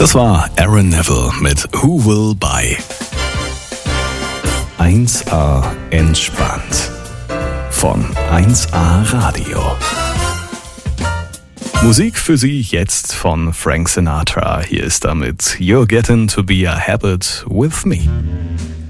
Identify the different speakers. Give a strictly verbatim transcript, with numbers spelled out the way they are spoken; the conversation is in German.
Speaker 1: Das war Aaron Neville mit Who Will Buy. eins A entspannt von eins A Radio. Musik für Sie jetzt von Frank Sinatra. Hier ist damit You're Getting to Be a Habit with Me.